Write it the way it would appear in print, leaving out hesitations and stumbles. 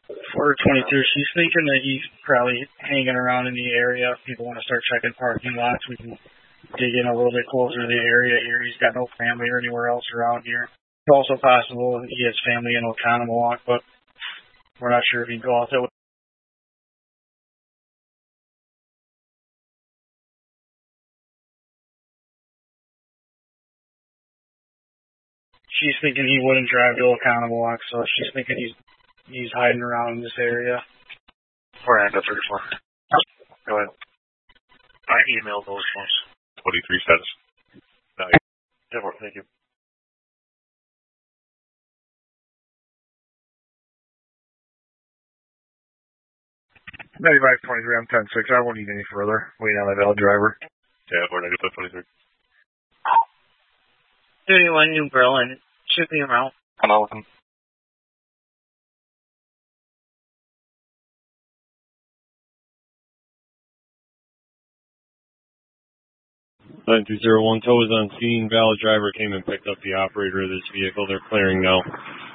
For 22, she's thinking that he's probably hanging around in the area. If people want to start checking parking lots, we can dig in a little bit closer to the area here. He's got no family or anywhere else around here. It's also possible that he has family in Oconomowoc, but we're not sure if he'd go out there. She's thinking he wouldn't drive to Oconomowoc, so she's thinking he's hiding around in this area. Miranda 34. Go ahead. I emailed those ones. 23 status. No. Thank you. 9523, I'm 10-6. I won't need any further. Waiting on the valid driver. Yeah, we're 9523. 31 New Berlin. Should be around. I'm out with him. 9201 tow is on scene. Valid driver came and picked up the operator of this vehicle. They're clearing now.